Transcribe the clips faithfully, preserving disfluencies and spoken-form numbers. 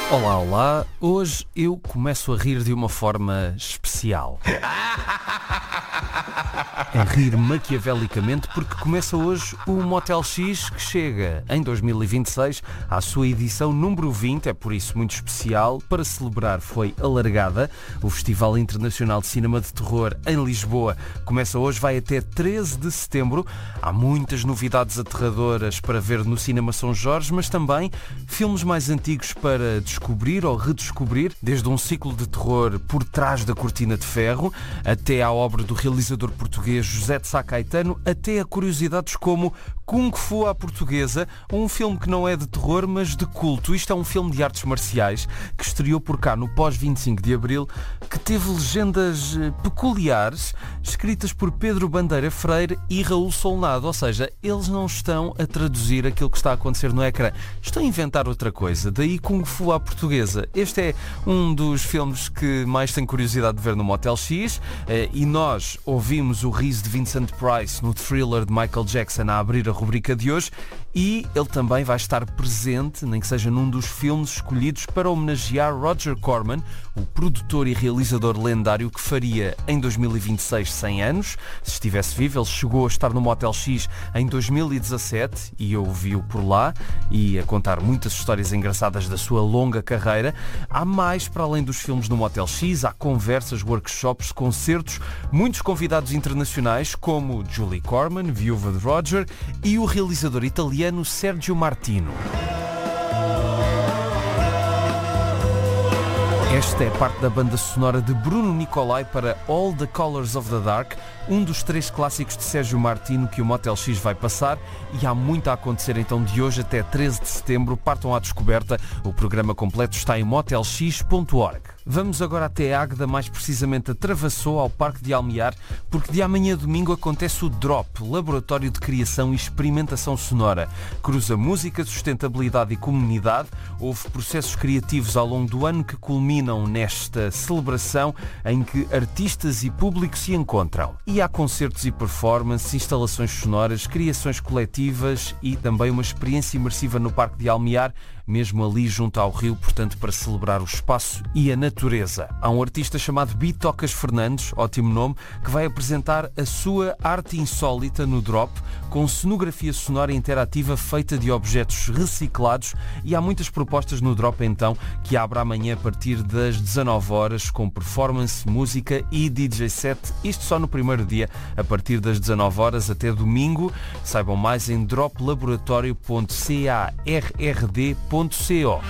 Olá, olá. Hoje eu começo a rir de uma forma especial. A rir maquiavelicamente porque começa hoje o Motel X, que chega em dois mil e vinte e seis à sua edição número vinte, é por isso muito especial. Para celebrar foi alargada. O Festival Internacional de Cinema de Terror em Lisboa começa hoje, vai até treze de setembro. Há muitas novidades aterradoras para ver no Cinema São Jorge, mas também filmes mais antigos para descobrir ou redescobrir, desde um ciclo de terror Por Trás da Cortina de Ferro, até à obra do realizador português José de Sá Caetano, até a curiosidades como Kung Fu à Portuguesa, um filme que não é de terror, mas de culto. Isto é um filme de artes marciais que estreou por cá no pós vinte e cinco de Abril, que teve legendas peculiares, escritas por Pedro Bandeira Freire e Raul Solnado, ou seja, eles não estão a traduzir aquilo que está a acontecer no ecrã, estão a inventar outra coisa, daí Kung Fu à Portuguesa. Este é um dos filmes que mais tenho curiosidade de ver no Motel X, e nós ouvimos o riso de Vincent Price no Thriller de Michael Jackson a abrir a rubrica de hoje, e ele também vai estar presente, nem que seja num dos filmes escolhidos para homenagear Roger Corman, o produtor e realizador lendário que faria em dois mil e vinte e seis cem anos. Se estivesse vivo, ele chegou a estar no Motel X em dois mil e dezassete e eu vi-o por lá e a contar muitas histórias engraçadas da sua longa carreira. Há mais para além dos filmes no Motel X, há conversas, workshops, concertos, muitos convidados internacionais como Julie Corman, viúva de Roger, e o realizador italiano Sergio Martino. Esta é parte da banda sonora de Bruno Nicolai para All the Colors of the Dark, um dos três clássicos de Sérgio Martino que o Motel X vai passar, e há muito a acontecer então de hoje até treze de setembro. Partam à descoberta, o programa completo está em motel x ponto org. Vamos agora até Águeda, mais precisamente a Travassou, ao Parque de Almear, porque de amanhã a domingo acontece o DROP, Laboratório de Criação e Experimentação Sonora. Cruza música, sustentabilidade e comunidade. Houve processos criativos ao longo do ano que culminam nesta celebração em que artistas e público se encontram. E há concertos e performances, instalações sonoras, criações coletivas e também uma experiência imersiva no Parque de Almear, mesmo ali junto ao rio, portanto para celebrar o espaço e a natureza. Há um artista chamado Bitocas Fernandes, ótimo nome, que vai apresentar a sua arte insólita no Drop, com cenografia sonora interativa feita de objetos reciclados, e há muitas propostas no Drop então, que abre amanhã a partir das dezanove horas, com performance, música e D J set, isto só no primeiro dia, a partir das dezanove horas até domingo. Saibam mais em drop laboratório ponto carrd ponto co.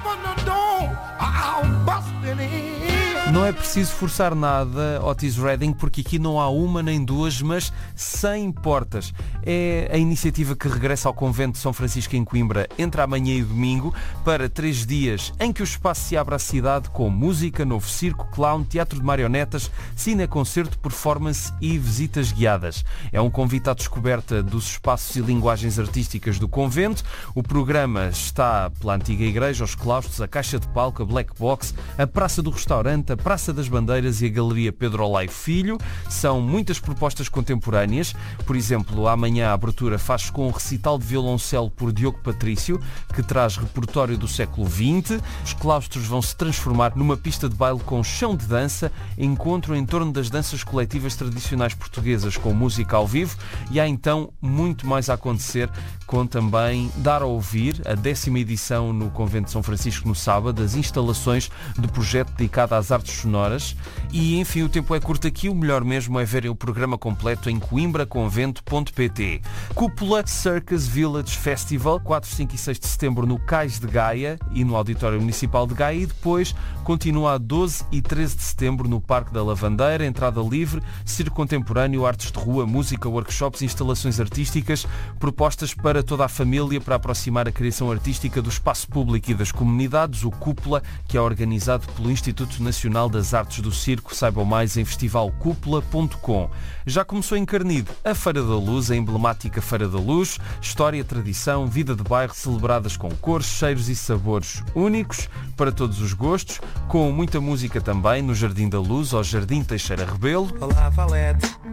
Não é preciso forçar nada, Otis Redding, porque aqui não há uma nem duas, mas cem portas. É a iniciativa que regressa ao Convento de São Francisco em Coimbra entre amanhã e domingo, para três dias em que o espaço se abre à cidade com música, novo circo, clown, teatro de marionetas, cineconcerto, performance e visitas guiadas. É um convite à descoberta dos espaços e linguagens artísticas do convento. O programa está pela antiga igreja, os claustros, a caixa de palco, a black box, a praça do restaurante, a Praça das Bandeiras e a Galeria Pedro Olai Filho. São muitas propostas contemporâneas. Por exemplo, amanhã a abertura faz com um recital de violoncelo por Diogo Patrício, que traz repertório do século vinte. Os claustros vão se transformar numa pista de baile com chão de dança, encontro em torno das danças coletivas tradicionais portuguesas com música ao vivo, e há então muito mais a acontecer, com também Dar a Ouvir, a décima edição no Convento de São Francisco no sábado, as instalações do projeto dedicado às artes sonoras. E enfim, o tempo é curto aqui, o melhor mesmo é verem o programa completo em coimbra convento ponto pt. Cúpula Circus Village Festival, quatro, cinco e seis de setembro no Cais de Gaia e no Auditório Municipal de Gaia, e depois continua a doze e treze de setembro no Parque da Lavandeira, entrada livre, circo contemporâneo, artes de rua, música, workshops, instalações artísticas, propostas para toda a família para aproximar a criação artística do espaço público e das comunidades. O Cúpula, que é organizado pelo Instituto Nacional das Artes do Circo. Saibam mais em festival cúpula ponto com. Já começou em Carnide a Feira da Luz, a emblemática Feira da Luz. História, tradição, vida de bairro celebradas com cores, cheiros e sabores únicos para todos os gostos, com muita música também no Jardim da Luz ou Jardim Teixeira Rebelo. Olá, Valete. Hum.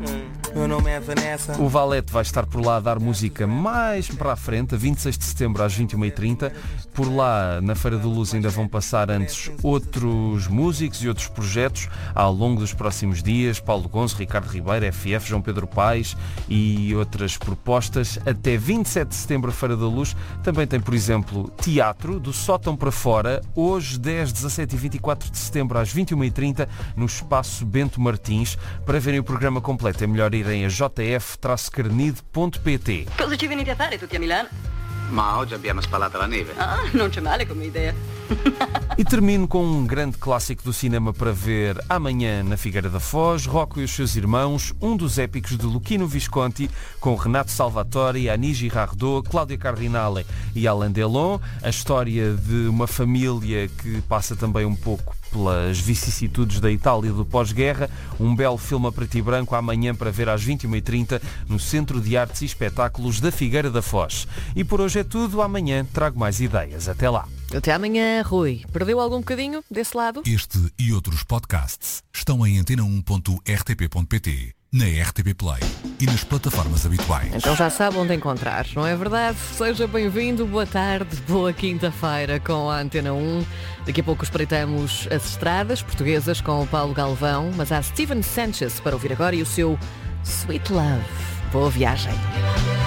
meu nome é Vanessa. O Valete vai estar por lá a dar música mais para a frente, a vinte e seis de setembro às vinte e uma e trinta. Por lá, na Feira da Luz, ainda vão passar antes outros músicos e outros projetos ao longo dos próximos dias. Paulo Gonzo, Ricardo Ribeiro, F F, João Pedro Paes e outras propostas. Até vinte e sete de setembro, a Feira da Luz. Também tem, por exemplo, teatro, do sótão para fora, hoje, dez, dezassete e vinte e quatro de setembro às vinte e uma e trinta, no Espaço Bento Martins. Para verem o programa completo é melhor irem a j f traço carnide ponto p t. Cosa ci venite a fare tutti a Milano? Ma oggi abbiamo spalato la neve. Ah, non c'è male come idea. E termino com um grande clássico do cinema para ver amanhã na Figueira da Foz, Rocco e os seus irmãos, um dos épicos de Luchino Visconti, com Renato Salvatore, Annie Girardot, Cláudia Cardinale e Alain Delon, a história de uma família que passa também um pouco pelas vicissitudes da Itália do pós-guerra. Um belo filme a preto e branco amanhã para ver às vinte e uma e trinta no Centro de Artes e Espetáculos da Figueira da Foz. E por hoje é tudo, amanhã trago mais ideias. Até lá. Até amanhã, Rui. Perdeu algum bocadinho desse lado? Este e outros podcasts estão em antena um ponto r t p ponto p t, na R T P Play e nas plataformas habituais. Então já sabe onde encontrar, não é verdade? Seja bem-vindo, boa tarde, boa quinta-feira com a Antena um. Daqui a pouco espreitamos as estradas portuguesas com o Paulo Galvão, mas há Steven Sanchez para ouvir agora e o seu Sweet Love. Boa viagem.